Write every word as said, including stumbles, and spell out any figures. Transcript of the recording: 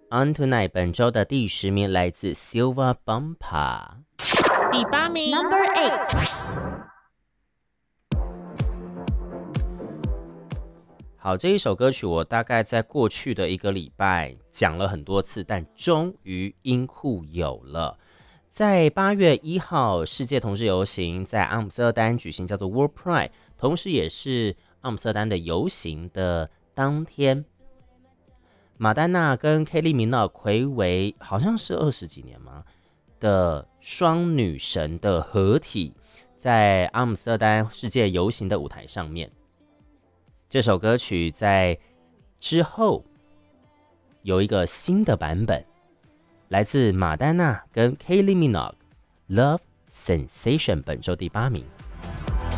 On Tonight 本周的第十名来自 Silva Bumpa， 第八名 Number eight。 好，这一首歌曲我大概在过去的一个礼拜讲了很多次，但终于音库有了。在八月一号世界同志游行在阿姆斯特丹举行，叫做 World Pride， 同时也是阿姆斯特丹的游行的当天，马丹娜跟 Kylie Minogue 睽违好像是二十几年吗的双女神的合体，在阿姆斯特丹世界游行的舞台上面。这首歌曲在之后有一个新的版本，来自马丹娜跟 Kylie Minogue， Love Sensation 本周第八名。